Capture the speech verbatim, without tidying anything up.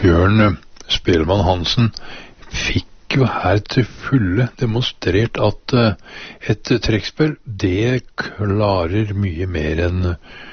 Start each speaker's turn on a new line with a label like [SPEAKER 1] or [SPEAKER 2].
[SPEAKER 1] Jørn Spellemann Hansen fikk jo her til fulle demonstrert at et trekkspill, det klarer mye mer enn